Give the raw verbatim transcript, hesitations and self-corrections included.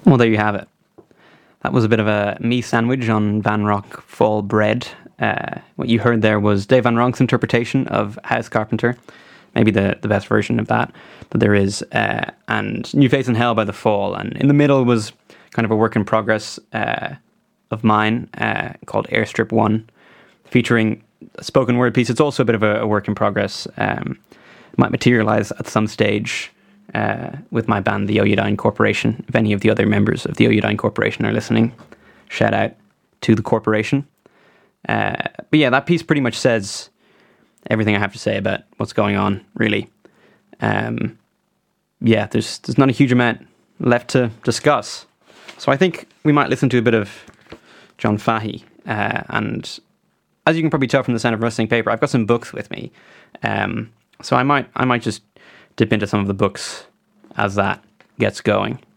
Well, there you have it. That was a bit of a me sandwich on Van Ronk Fall Bread. Uh, what you heard there was Dave Van Ronk's interpretation of House Carpenter, maybe the, the best version of that that there is, uh, and New Faith in Hell by The Fall. And in the middle was kind of a work in progress uh, of mine uh, called Airstrip One, featuring a spoken word piece. It's also a bit of a, a work in progress. Um, might materialize at some stage uh, with my band, the Oyodine Corporation. If any of the other members of the Oyodine Corporation are listening, shout out to the corporation. Uh, but yeah, that piece pretty much says everything I have to say about what's going on, really. Um, yeah, there's there's not a huge amount left to discuss. So I think we might listen to a bit of John Fahey. Uh, and as you can probably tell from the sound of rustling paper, I've got some books with me. Um, so I might I might just dip into some of the books as that gets going.